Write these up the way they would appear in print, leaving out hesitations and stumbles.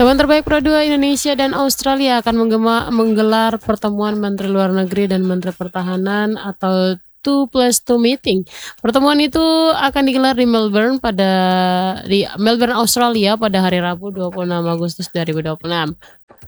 Teman terbaik Pro 2 Indonesia dan Australia akan menggelar pertemuan Menteri Luar Negeri dan Menteri Pertahanan atau 2+2 meeting. Pertemuan itu akan digelar di Melbourne, Australia pada hari Rabu 26 Agustus 2026.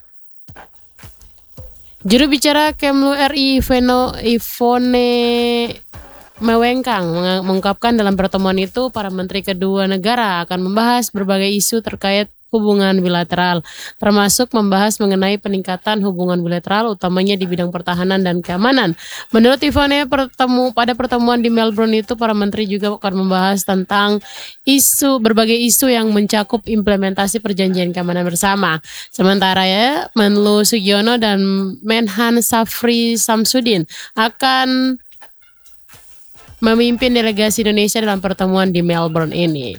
Juru bicara Kemlu RI Ivone Mewengkang mengungkapkan dalam pertemuan itu para menteri kedua negara akan membahas berbagai isu terkait hubungan bilateral, termasuk membahas mengenai peningkatan hubungan bilateral utamanya di bidang pertahanan dan keamanan. Menurut Ivone, pada pertemuan di Melbourne itu para menteri juga akan membahas tentang berbagai isu yang mencakup implementasi perjanjian keamanan bersama. Sementara Menlu Sugiono dan Menhan Syafri Samsudin akan memimpin delegasi Indonesia dalam pertemuan di Melbourne ini.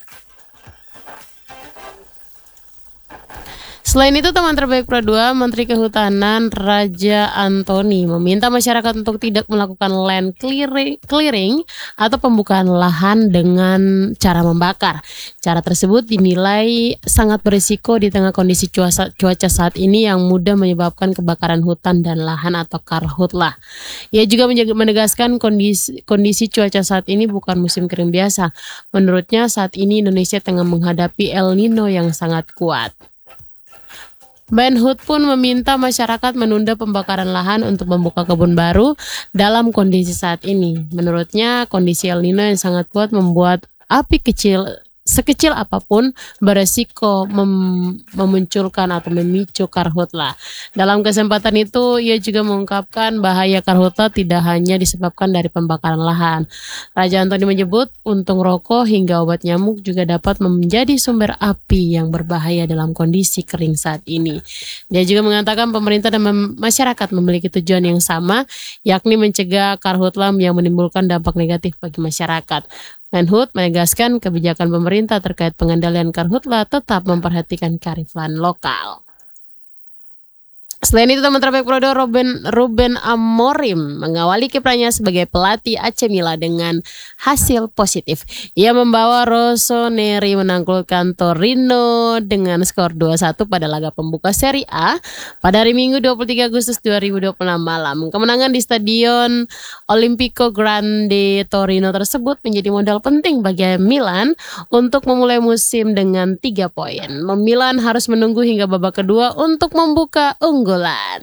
Selain itu, teman terbaik Pro 2, Menteri Kehutanan Raja Antoni meminta masyarakat untuk tidak melakukan land clearing atau pembukaan lahan dengan cara membakar. Cara tersebut dinilai sangat berisiko di tengah kondisi cuaca saat ini yang mudah menyebabkan kebakaran hutan dan lahan atau karhutlah. Ia juga menegaskan kondisi cuaca saat ini bukan musim kering biasa. Menurutnya saat ini Indonesia tengah menghadapi El Nino yang sangat kuat. Menhut pun meminta masyarakat menunda pembakaran lahan untuk membuka kebun baru dalam kondisi saat ini. Menurutnya, kondisi El Nino yang sangat kuat membuat api sekecil apapun beresiko memunculkan atau memicu karhutlah. Dalam kesempatan itu, ia juga mengungkapkan bahaya karhutlah tidak hanya disebabkan dari pembakaran lahan. Raja Antoni menyebut untung rokok hingga obat nyamuk juga dapat menjadi sumber api yang berbahaya dalam kondisi kering saat ini. Dia juga mengatakan pemerintah dan masyarakat memiliki tujuan yang sama, yakni mencegah karhutlah yang menimbulkan dampak negatif bagi masyarakat. Menhut menegaskan kebijakan pemerintah terkait pengendalian karhutlah tetap memperhatikan kearifan lokal. Selain itu, teman terbaik Pro 2 Ruben Amorim mengawali kiprahnya sebagai pelatih AC Milan dengan hasil positif. Ia membawa Rossoneri menaklukkan Torino dengan skor 2-1 pada laga pembuka Serie A pada hari Minggu 23 Agustus 2026 malam. Kemenangan di Stadion Olimpico Grande Torino tersebut menjadi modal penting bagi Milan untuk memulai musim dengan 3 poin. Milan harus menunggu hingga babak kedua untuk membuka unggulan.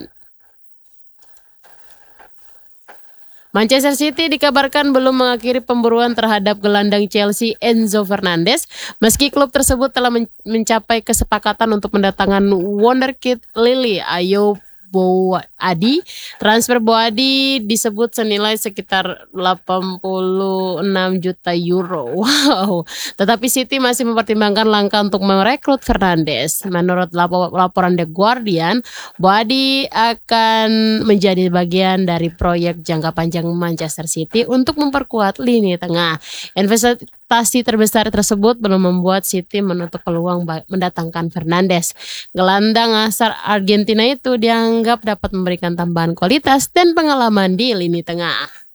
Manchester City dikabarkan belum mengakhiri pemburuan terhadap gelandang Chelsea Enzo Fernandez, meski klub tersebut telah mencapai kesepakatan untuk mendatangkan wonderkid Lille Ayo Boadi. Transfer Boadi disebut senilai sekitar 86 juta euro. Wow. Tetapi City masih mempertimbangkan langkah untuk merekrut Fernandes. Menurut laporan The Guardian, Boadi akan menjadi bagian dari proyek jangka panjang Manchester City untuk memperkuat lini tengah. Investasi terbesar tersebut belum membuat City menutup peluang mendatangkan Fernandes. Gelandang asal Argentina itu dianggap dapat memberikan tambahan kualitas dan pengalaman di lini tengah.